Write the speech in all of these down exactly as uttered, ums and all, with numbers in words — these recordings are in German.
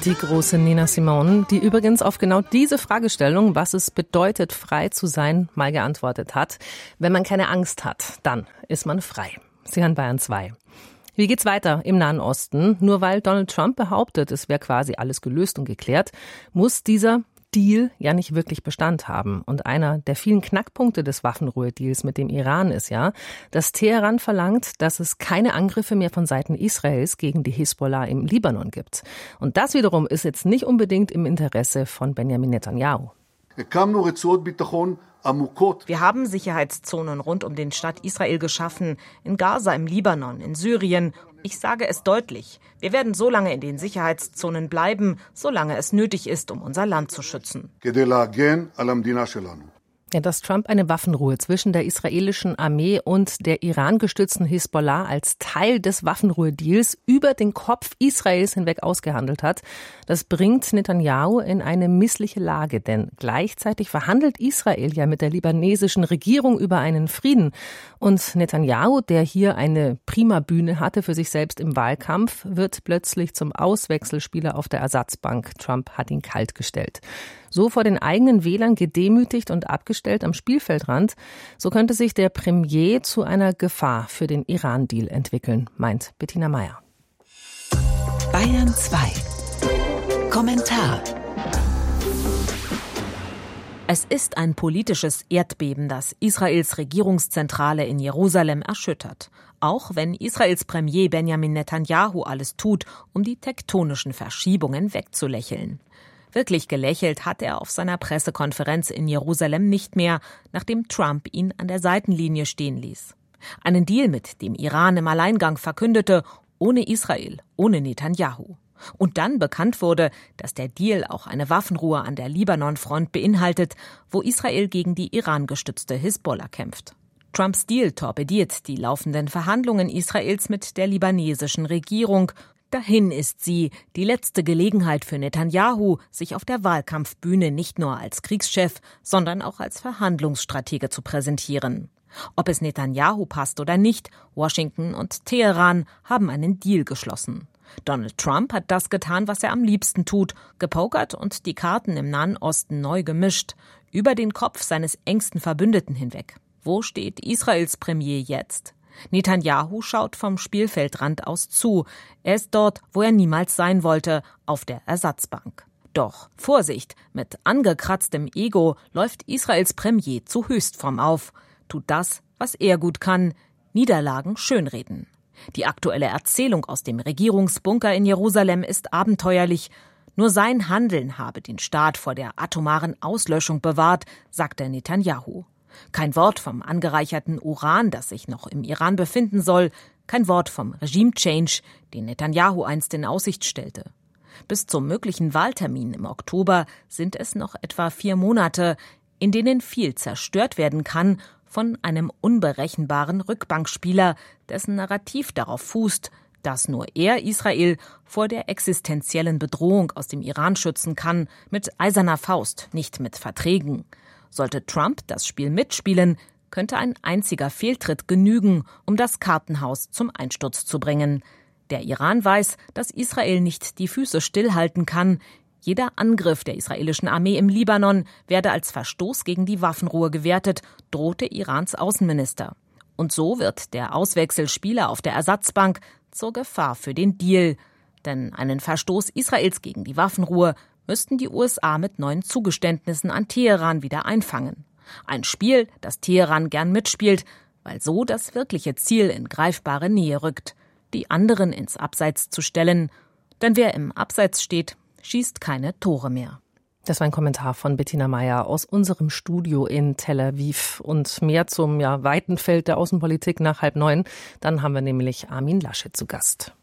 Die große Nina Simone, die übrigens auf genau diese Fragestellung, was es bedeutet, frei zu sein, mal geantwortet hat. Wenn man keine Angst hat, dann ist man frei. Sie hören Bayern zwei. Wie geht's weiter im Nahen Osten? Nur weil Donald Trump behauptet, es wäre quasi alles gelöst und geklärt, muss dieser Deal ja nicht wirklich Bestand haben. Und einer der vielen Knackpunkte des Waffenruhedeals mit dem Iran ist ja, dass Teheran verlangt, dass es keine Angriffe mehr von Seiten Israels gegen die Hisbollah im Libanon gibt. Und das wiederum ist jetzt nicht unbedingt im Interesse von Benjamin Netanyahu. Wir haben Sicherheitszonen rund um den Staat Israel geschaffen, in Gaza, im Libanon, in Syrien. Ich sage es deutlich, wir werden so lange in den Sicherheitszonen bleiben, solange es nötig ist, um unser Land zu schützen. Ja, dass Trump eine Waffenruhe zwischen der israelischen Armee und der Iran-gestützten Hisbollah als Teil des Waffenruhedeals über den Kopf Israels hinweg ausgehandelt hat, das bringt Netanyahu in eine missliche Lage, denn gleichzeitig verhandelt Israel ja mit der libanesischen Regierung über einen Frieden. Und Netanyahu, der hier eine prima Bühne hatte für sich selbst im Wahlkampf, wird plötzlich zum Auswechselspieler auf der Ersatzbank. Trump hat ihn kaltgestellt. So vor den eigenen Wählern gedemütigt und abgestellt am Spielfeldrand, so könnte sich der Premier zu einer Gefahr für den Iran-Deal entwickeln, meint Bettina Meyer. Bayern zwei. Kommentar. Es ist ein politisches Erdbeben, das Israels Regierungszentrale in Jerusalem erschüttert. Auch wenn Israels Premier Benjamin Netanyahu alles tut, um die tektonischen Verschiebungen wegzulächeln. Wirklich gelächelt hat er auf seiner Pressekonferenz in Jerusalem nicht mehr, nachdem Trump ihn an der Seitenlinie stehen ließ. Einen Deal mit dem Iran im Alleingang verkündete, ohne Israel, ohne Netanyahu. Und dann bekannt wurde, dass der Deal auch eine Waffenruhe an der Libanon-Front beinhaltet, wo Israel gegen die Iran-gestützte Hisbollah kämpft. Trumps Deal torpediert die laufenden Verhandlungen Israels mit der libanesischen Regierung. Dahin ist sie, die letzte Gelegenheit für Netanyahu, sich auf der Wahlkampfbühne nicht nur als Kriegschef, sondern auch als Verhandlungsstratege zu präsentieren. Ob es Netanyahu passt oder nicht, Washington und Teheran haben einen Deal geschlossen. Donald Trump hat das getan, was er am liebsten tut, gepokert und die Karten im Nahen Osten neu gemischt, über den Kopf seines engsten Verbündeten hinweg. Wo steht Israels Premier jetzt? Netanyahu schaut vom Spielfeldrand aus zu. Er ist dort, wo er niemals sein wollte, auf der Ersatzbank. Doch Vorsicht, mit angekratztem Ego läuft Israels Premier zu Höchstform auf, tut das, was er gut kann, Niederlagen schönreden. Die aktuelle Erzählung aus dem Regierungsbunker in Jerusalem ist abenteuerlich. Nur sein Handeln habe den Staat vor der atomaren Auslöschung bewahrt, sagte Netanyahu. Kein Wort vom angereicherten Uran, das sich noch im Iran befinden soll, kein Wort vom Regime-Change, den Netanyahu einst in Aussicht stellte. Bis zum möglichen Wahltermin im Oktober sind es noch etwa vier Monate, in denen viel zerstört werden kann von einem unberechenbaren Rückbankspieler, dessen Narrativ darauf fußt, dass nur er Israel vor der existenziellen Bedrohung aus dem Iran schützen kann, mit eiserner Faust, nicht mit Verträgen. Sollte Trump das Spiel mitspielen, könnte ein einziger Fehltritt genügen, um das Kartenhaus zum Einsturz zu bringen. Der Iran weiß, dass Israel nicht die Füße stillhalten kann. Jeder Angriff der israelischen Armee im Libanon werde als Verstoß gegen die Waffenruhe gewertet, drohte Irans Außenminister. Und so wird der Auswechselspieler auf der Ersatzbank zur Gefahr für den Deal. Denn einen Verstoß Israels gegen die Waffenruhe müssten die U S A mit neuen Zugeständnissen an Teheran wieder einfangen. Ein Spiel, das Teheran gern mitspielt, weil so das wirkliche Ziel in greifbare Nähe rückt, die anderen ins Abseits zu stellen. Denn wer im Abseits steht, schießt keine Tore mehr. Das war ein Kommentar von Bettina Meyer aus unserem Studio in Tel Aviv. Und mehr zum ja, weiten Feld der Außenpolitik nach halb neun. Dann haben wir nämlich Armin Laschet zu Gast.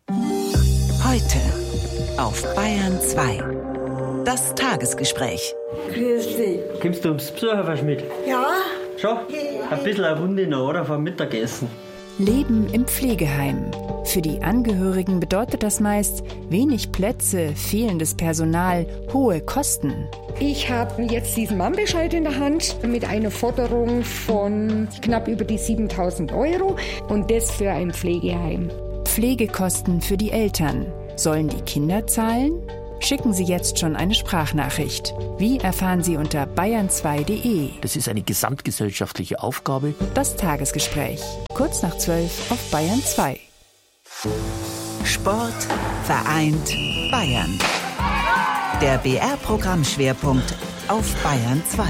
Heute auf Bayern zwei. Das Tagesgespräch. Grüß dich. Kommst du ums Besucherfest mit? Ja. Schon? Ein bisschen eine Runde noch, oder? Vom Mittagessen. Leben im Pflegeheim. Für die Angehörigen bedeutet das meist wenig Plätze, fehlendes Personal, hohe Kosten. Ich habe jetzt diesen Mahnbescheid in der Hand mit einer Forderung von knapp über die siebentausend Euro und das für ein Pflegeheim. Pflegekosten für die Eltern. Sollen die Kinder zahlen? Schicken Sie jetzt schon eine Sprachnachricht. Wie erfahren Sie unter bayern zwei punkt de. Das ist eine gesamtgesellschaftliche Aufgabe. Das Tagesgespräch. Kurz nach zwölf auf Bayern zwei. Sport vereint Bayern. Der B R-Programmschwerpunkt auf Bayern zwei.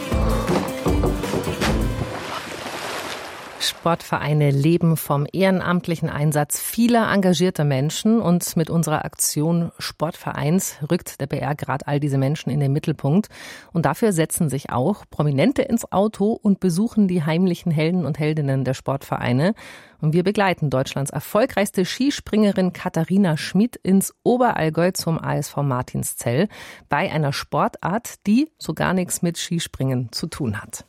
Sportvereine leben vom ehrenamtlichen Einsatz vieler engagierter Menschen und mit unserer Aktion Sportvereins rückt der B R gerade all diese Menschen in den Mittelpunkt. Und dafür setzen sich auch Prominente ins Auto und besuchen die heimlichen Helden und Heldinnen der Sportvereine. Und wir begleiten Deutschlands erfolgreichste Skispringerin Katharina Schmid ins Oberallgäu zum A S V Martinszell bei einer Sportart, die so gar nichts mit Skispringen zu tun hat.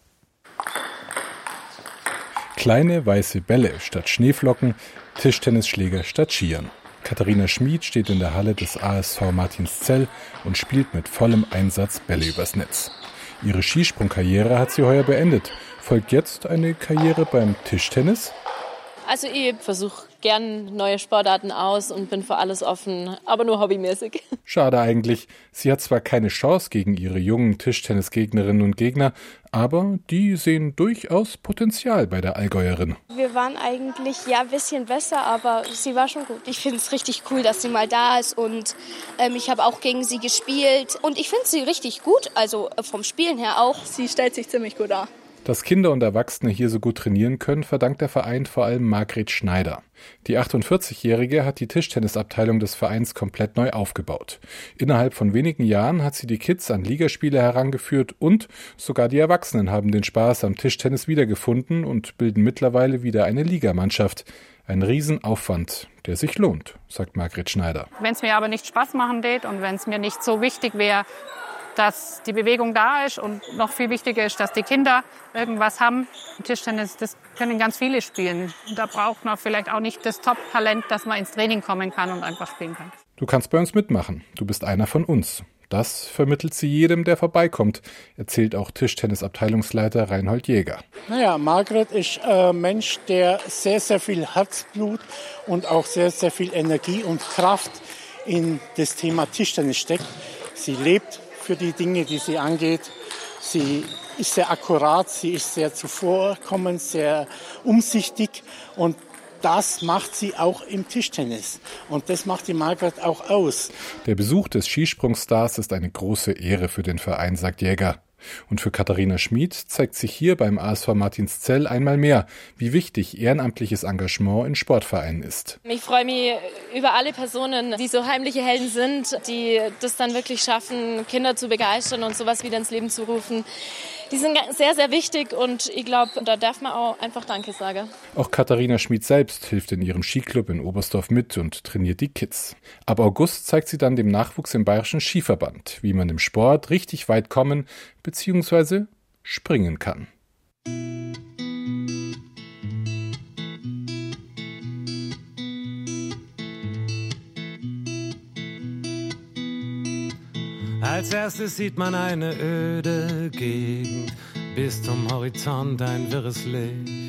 Kleine weiße Bälle statt Schneeflocken, Tischtennisschläger statt Skiern. Katharina Schmid steht in der Halle des A S V Martinszell und spielt mit vollem Einsatz Bälle übers Netz. Ihre Skisprungkarriere hat sie heuer beendet. Folgt jetzt eine Karriere beim Tischtennis? Also ich versuche gern neue Sportarten aus und bin für alles offen, aber nur hobbymäßig. Schade eigentlich. Sie hat zwar keine Chance gegen ihre jungen Tischtennisgegnerinnen und Gegner, aber die sehen durchaus Potenzial bei der Allgäuerin. Wir waren eigentlich ja ein bisschen besser, aber sie war schon gut. Ich finde es richtig cool, dass sie mal da ist und ähm, ich habe auch gegen sie gespielt und ich finde sie richtig gut, also vom Spielen her auch. Sie stellt sich ziemlich gut dar. Dass Kinder und Erwachsene hier so gut trainieren können, verdankt der Verein vor allem Margret Schneider. Die achtundvierzigjährige hat die Tischtennisabteilung des Vereins komplett neu aufgebaut. Innerhalb von wenigen Jahren hat sie die Kids an Ligaspiele herangeführt und sogar die Erwachsenen haben den Spaß am Tischtennis wiedergefunden und bilden mittlerweile wieder eine Ligamannschaft. Ein Riesenaufwand, der sich lohnt, sagt Margret Schneider. Wenn es mir aber nicht Spaß machen wird und wenn es mir nicht so wichtig wäre, dass die Bewegung da ist und noch viel wichtiger ist, dass die Kinder irgendwas haben. Tischtennis, das können ganz viele spielen. Und da braucht man vielleicht auch nicht das Top-Talent, dass man ins Training kommen kann und einfach spielen kann. Du kannst bei uns mitmachen. Du bist einer von uns. Das vermittelt sie jedem, der vorbeikommt, erzählt auch Tischtennisabteilungsleiter Reinhold Jäger. Naja, Margret ist ein Mensch, der sehr, sehr viel Herzblut und auch sehr, sehr viel Energie und Kraft in das Thema Tischtennis steckt. Sie lebt für die Dinge, die sie angeht. Sie ist sehr akkurat, sie ist sehr zuvorkommend, sehr umsichtig und das macht sie auch im Tischtennis. Und das macht die Margret auch aus. Der Besuch des Skisprungstars ist eine große Ehre für den Verein, sagt Jäger. Und für Katharina Schmid zeigt sich hier beim A S V Martinszell einmal mehr, wie wichtig ehrenamtliches Engagement in Sportvereinen ist. Ich freue mich über alle Personen, die so heimliche Helden sind, die das dann wirklich schaffen, Kinder zu begeistern und sowas wieder ins Leben zu rufen. Die sind sehr, sehr wichtig und ich glaube, da darf man auch einfach Danke sagen. Auch Katharina Schmid selbst hilft in ihrem Skiclub in Oberstdorf mit und trainiert die Kids. Ab August zeigt sie dann dem Nachwuchs im Bayerischen Skiverband, wie man im Sport richtig weit kommen bzw. springen kann. Als erstes sieht man eine öde Gegend, bis zum Horizont ein wirres Licht.